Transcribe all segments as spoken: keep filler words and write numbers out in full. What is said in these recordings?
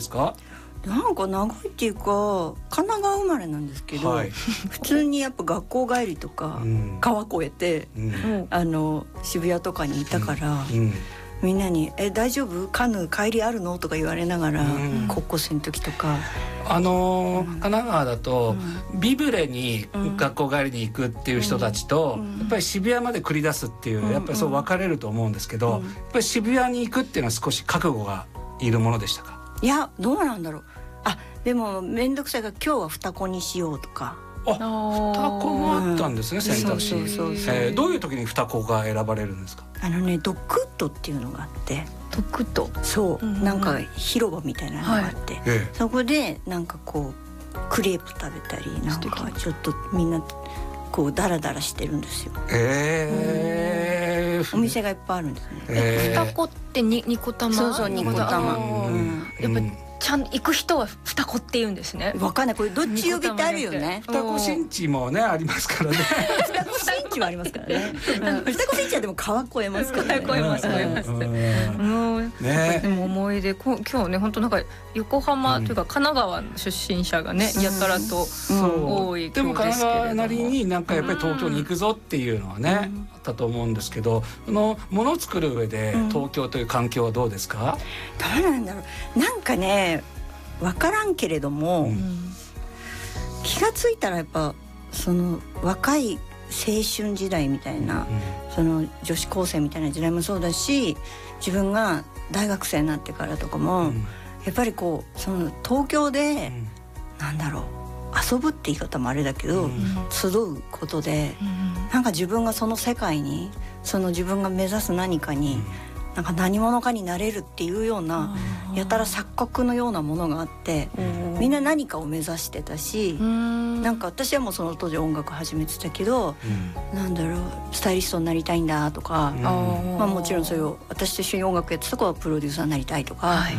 ですか？ なんか長いっていうか神奈川生まれなんですけど、はい、普通にやっぱ学校帰りとか、うん、川越えて、うん、あの渋谷とかにいたから、うんうん、みんなにえ大丈夫カヌー帰りあるのとか言われながら、うん、高校生の時とかあのーうん、神奈川だと、うん、ビブレに学校帰りに行くっていう人たちと、うん、やっぱり渋谷まで繰り出すっていう、うん、やっぱりそう分かれると思うんですけど、うん、やっぱり渋谷に行くっていうのは少し覚悟がいるものでしたか？ いやどうなんだろう。あでも面倒くさいから今日は双子にしようとか。 あ双子もあったんですね、うん、選択肢。 そうそうそうそう、 えー、どういう時に双子が選ばれるんですか？ あのねドッグッドっていうのがあって。 ドッグッドそう、うんうん、なんか広場みたいなのがあって、はい、そこでなんかこうクレープ食べたりなんかちょっとみんなこうダラダラしてるんですよ。 えー、 お店がいっぱいあるんですね。 えー、双子ってにニコ玉。 そうそうニコ玉、うん、 やっぱちゃん行く人は双子って言うんですね。 わかんないこれどっち呼びってあるよね。 双子新地もねありますからね。 双子新地はありますからね。双子新地はでも川越えますからね。 越えます越えます。もうねでも思い出こ今日ね本当なんか横浜というか神奈川の出身者がねやたらと多い今日ですけれども。 でも神奈川なりになんかやっぱり東京に行くぞっていうのはねあったと思うんですけど、そのものを作る上で東京という環境はどうですか？ どうなんだろう。なんかね。分からんけれども、うん、気がついたらやっぱその若い青春時代みたいな、うん、その女子高生みたいな時代もそうだし自分が大学生になってからとかも、うん、やっぱりこうその東京で、うん、なんだろう遊ぶって言い方もあれだけど、うん、集うことで、うん、なんか自分がその世界にその自分が目指す何かに、うんなんか何者かになれるっていうようなやたら錯覚のようなものがあってみんな何かを目指してたしなんか私はもうその当時音楽始めてたけど、うん、なんだろうスタイリストになりたいんだとか、うんまあ、もちろんそれを私と一緒に音楽やってた子はプロデューサーになりたいとか、はい、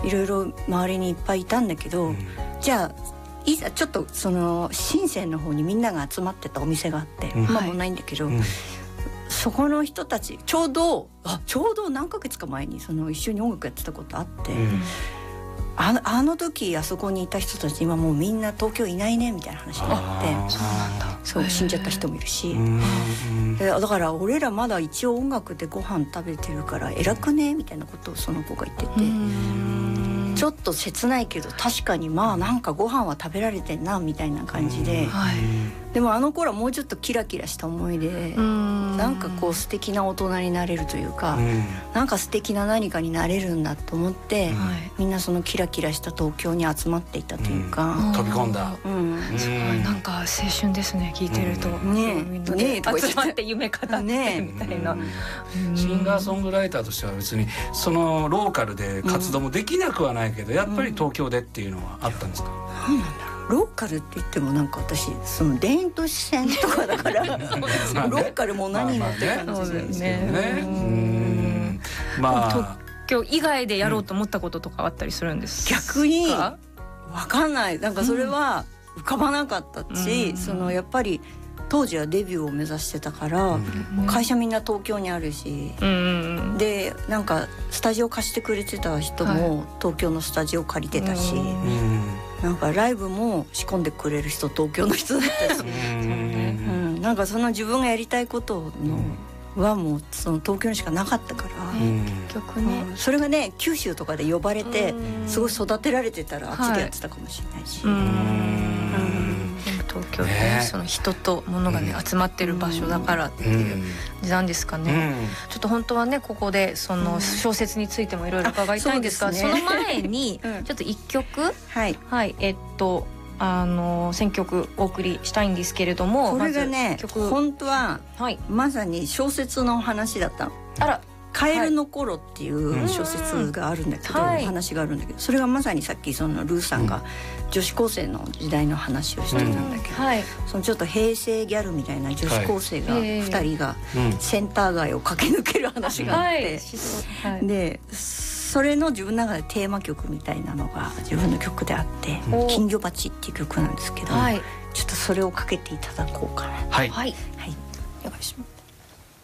いろいろ周りにいっぱいいたんだけど、うん、じゃあいざちょっとその深センの方にみんなが集まってたお店があって、うん、今もうないんだけど、うんそこの人たちちょうどあちょうど何ヶ月か前にその一緒に音楽やってたことあって、うん、あの、あの時あそこにいた人たち今もうみんな東京いないねみたいな話になってそうなんだそう死んじゃった人もいるし、だから俺らまだ一応音楽でご飯食べてるから偉くねみたいなことをその子が言っててちょっと切ないけど確かにまあなんかご飯は食べられてんなみたいな感じで、はい、でもあの頃はもうちょっとキラキラした思いでなんかこう素敵な大人になれるというかなんか素敵な何かになれるんだと思って、はい、みんなそのキラキラした東京に集まっていたというか、 うん、飛び込んだ、 うん、すごいなんか青春ですね聞いてると、うん、ねえみんなで集まって夢語ってみたいな、ねうん、シンガーソングライターとしては別にそのローカルで活動もできなくはないけど、うん、やっぱり東京でっていうのはあったんですか？ うん、なんだろうローカルって言ってもなんか私その田園都市線とかだからローカルも何もって感じですよね。 うんまあ東京以外でやろうと思ったこととかあったりするんですか？ 逆に分かんないなんかそれは浮かばなかったし、うん、そのやっぱり当時はデビューを目指してたから、うん、会社みんな東京にあるし、うん、でなんかスタジオ貸してくれてた人も東京のスタジオ借りてたし、はい、なんかライブも仕込んでくれる人東京の人だったし、うん、なんかその自分がやりたいことのはもうその東京にしかなかったから、うん、結局ね、うん、それがね九州とかで呼ばれてすごい育てられてたらあっちでやってたかもしれないし、はいうんうん東京ってね、その人と物がね、うん、集まってる場所だからっていう時なんですかね、うん、ちょっと本当はねここでその小説についてもいろいろ伺いたいんですが、うん そ, ね、その前にちょっと一曲、うん、はい、はい、えっとあの選曲お送りしたいんですけれども、 これがね、ま、本当は、はい、まさに小説の話だったの。あらカエルの頃っていう小説があるんだけど、はい、お話があるんだけど、それがまさにさっきそのルーさんが女子高生の時代の話をしてたんだけど、うんはい、そのちょっと平成ギャルみたいな女子高生がふたりがセンター街を駆け抜ける話があって、はい、でそれの自分の中でテーマ曲みたいなのが自分の曲であって「うん、金魚鉢」っていう曲なんですけど、はい、ちょっとそれをかけていただこうかな。 はい、 はい、 はい、お願いします。